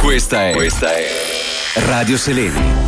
Questa è Radio Seleni.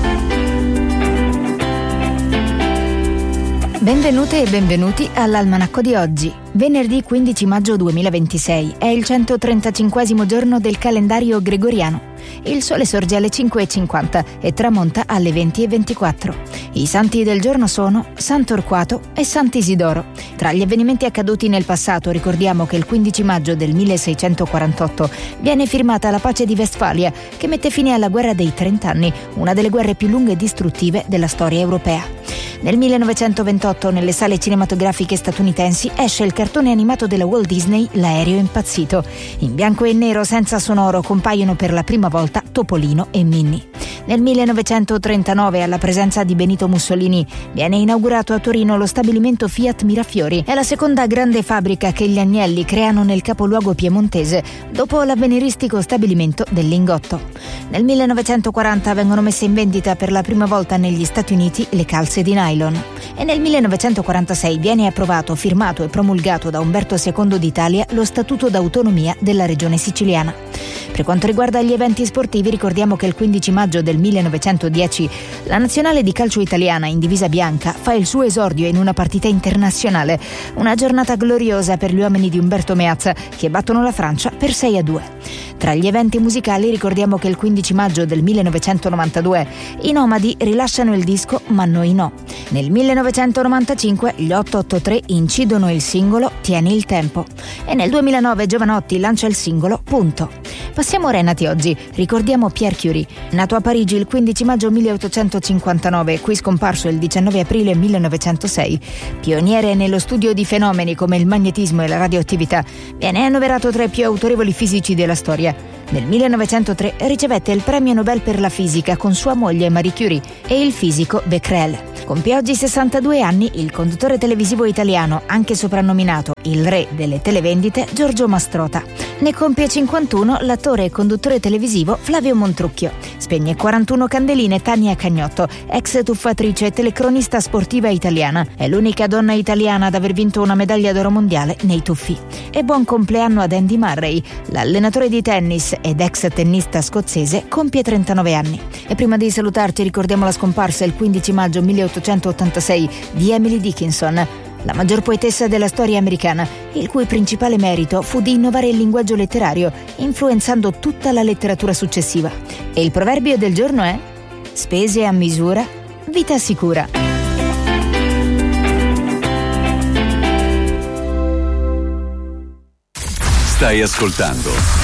Benvenute e benvenuti all'Almanacco di oggi. Venerdì 15 maggio 2026 è il 135esimo giorno del calendario gregoriano. Il sole sorge alle 5:50 e tramonta alle 20:24. I santi del giorno sono San Torquato e Sant'Isidoro. Tra gli avvenimenti accaduti nel passato ricordiamo che il 15 maggio del 1648 viene firmata la pace di Vestfalia, che mette fine alla guerra dei 30 anni, una delle guerre più lunghe e distruttive della storia europea. Nel 1928 nelle sale cinematografiche statunitensi esce il cartone animato della Walt Disney L'aereo impazzito. In bianco e nero senza sonoro compaiono per la prima volta Topolino e Minnie. Nel 1939, alla presenza di Benito Mussolini, viene inaugurato a Torino lo stabilimento Fiat Mirafiori. È la seconda grande fabbrica che gli Agnelli creano nel capoluogo piemontese, dopo l'avveniristico stabilimento del Lingotto. Nel 1940 vengono messe in vendita per la prima volta negli Stati Uniti le calze di nylon. E nel 1946 viene approvato, firmato e promulgato da Umberto II d'Italia lo Statuto d'autonomia della regione siciliana. Per quanto riguarda gli eventi sportivi, ricordiamo che il 15 maggio del 1910 la nazionale di calcio italiana in divisa bianca fa il suo esordio in una partita internazionale. Una giornata gloriosa per gli uomini di Umberto Meazza, che battono la Francia per 6-2. Tra gli eventi musicali ricordiamo che il 15 maggio del 1992 i Nomadi rilasciano il disco Ma noi no. Nel 1995 gli 883 incidono il singolo Tieni il tempo. E nel 2009 Giovanotti lancia il singolo Punto. Passiamo ora ai nati oggi. Ricordiamo Pierre Curie, nato a Parigi il 15 maggio 1859, qui scomparso il 19 aprile 1906. Pioniere nello studio di fenomeni come il magnetismo e la radioattività, viene annoverato tra i più autorevoli fisici della storia. Nel 1903 ricevette il premio Nobel per la fisica con sua moglie Marie Curie e il fisico Becquerel. Compie oggi 62 anni il conduttore televisivo italiano, anche soprannominato il re delle televendite, Giorgio Mastrota. Ne compie 51 l'attore e conduttore televisivo Flavio Montrucchio. Spegne 41 candeline Tania Cagnotto, ex tuffatrice e telecronista sportiva italiana. È l'unica donna italiana ad aver vinto una medaglia d'oro mondiale nei tuffi. E buon compleanno ad Andy Murray, l'allenatore di tennis ed ex tennista scozzese, compie 39 anni. E prima di salutarci ricordiamo la scomparsa il 15 maggio 1886 di Emily Dickinson, la maggior poetessa della storia americana, il cui principale merito fu di innovare il linguaggio letterario, influenzando tutta la letteratura successiva. E il proverbio del giorno è: spese a misura, vita sicura. Stai ascoltando